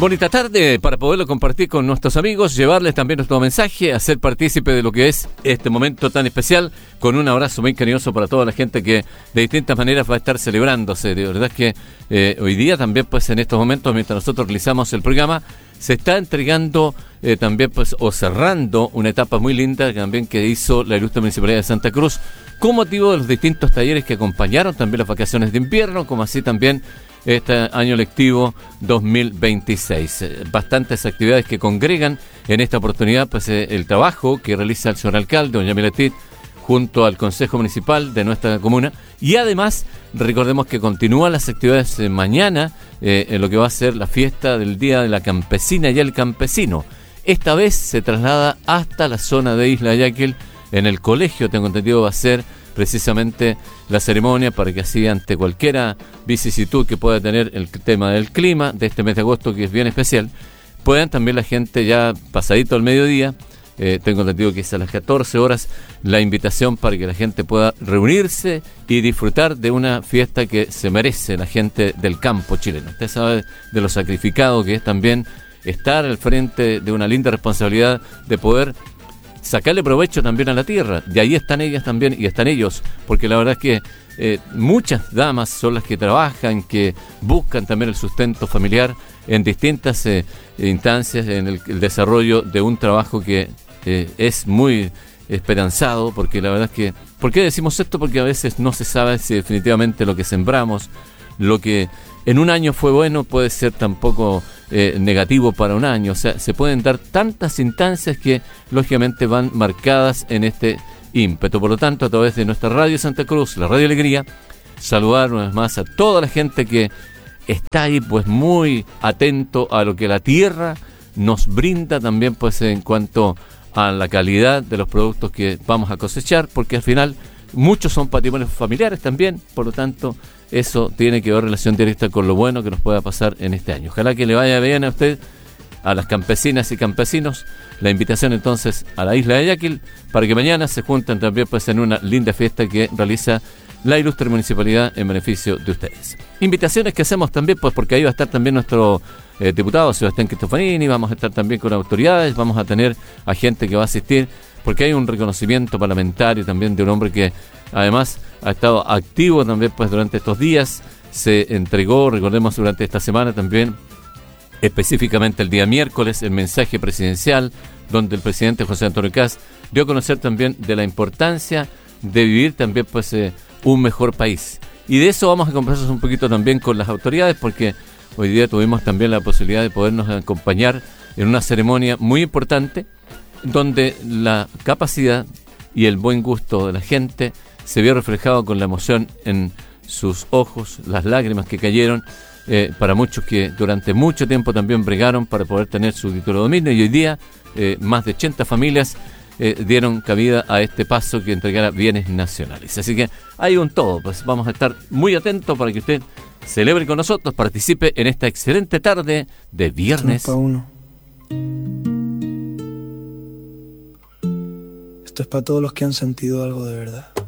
Bonita tarde para poderlo compartir con nuestros amigos, llevarles también nuestro mensaje, hacer partícipe de lo que es este momento tan especial, con un abrazo muy cariñoso para toda la gente que de distintas maneras va a estar celebrándose. De verdad que hoy día también, pues en estos momentos, mientras nosotros realizamos el programa, se está entregando también, pues, o cerrando una etapa muy linda también que hizo la Ilustre Municipalidad de Santa Cruz, con motivo de los distintos talleres que acompañaron también las vacaciones de invierno, como así también este año lectivo 2026. Bastantes actividades que congregan en esta oportunidad, pues el trabajo que realiza el señor alcalde, doña Miletit, junto al Consejo Municipal de nuestra comuna. Y además, recordemos que continúan las actividades mañana en lo que va a ser la fiesta del Día de la Campesina y el Campesino. Esta vez se traslada hasta la zona de Isla Yaquil. En el colegio, tengo entendido, va a ser precisamente la ceremonia para que así, ante cualquier vicisitud que pueda tener el tema del clima de este mes de agosto, que es bien especial, puedan también la gente, ya pasadito al mediodía, tengo entendido que es a las 14 horas la invitación para que la gente pueda reunirse y disfrutar de una fiesta que se merece la gente del campo chileno. Usted sabe de lo sacrificado que es también estar al frente de una linda responsabilidad de poder sacarle provecho también a la tierra. De ahí están ellas también y están ellos, porque la verdad es que muchas damas son las que trabajan, que buscan también el sustento familiar en distintas instancias en el desarrollo de un trabajo que es muy esperanzado, porque la verdad es que, ¿por qué decimos esto? Porque a veces no se sabe si definitivamente lo que sembramos, lo que en un año fue bueno, puede ser tampoco negativo para un año. O sea, se pueden dar tantas instancias que lógicamente van marcadas en este ímpetu. Por lo tanto, a través de nuestra Radio Santa Cruz, la Radio Alegría, saludar una vez más a toda la gente que está ahí, pues muy atento a lo que la tierra nos brinda también, pues en cuanto a la calidad de los productos que vamos a cosechar, porque al final muchos son patrimonios familiares también. Por lo tanto, eso tiene que ver relación directa con lo bueno que nos pueda pasar en este año. Ojalá que le vaya bien a usted, a las campesinas y campesinos. La invitación entonces a la Isla de Yaquil para que mañana se junten también, pues, en una linda fiesta que realiza la Ilustre Municipalidad en beneficio de ustedes. Invitaciones que hacemos también, pues porque ahí va a estar también nuestro diputado Sebastián Cristofanini, vamos a estar también con autoridades, vamos a tener a gente que va a asistir, porque hay un reconocimiento parlamentario también de un hombre que además ha estado activo también, pues, durante estos días. Se entregó, recordemos, durante esta semana también, específicamente el día miércoles, el mensaje presidencial, donde el presidente José Antonio Kast dio a conocer también de la importancia de vivir también, pues, un mejor país. Y de eso vamos a conversar un poquito también con las autoridades, porque hoy día tuvimos también la posibilidad de podernos acompañar en una ceremonia muy importante, donde la capacidad y el buen gusto de la gente se vio reflejado con la emoción en sus ojos, las lágrimas que cayeron para muchos que durante mucho tiempo también bregaron para poder tener su título de dominio, y hoy día más de 80 familias dieron cabida a este paso que entregara bienes nacionales. Así que hay un todo, pues vamos a estar muy atentos para que usted celebre con nosotros, participe en esta excelente tarde de viernes. Esto es para todos los que han sentido algo de verdad.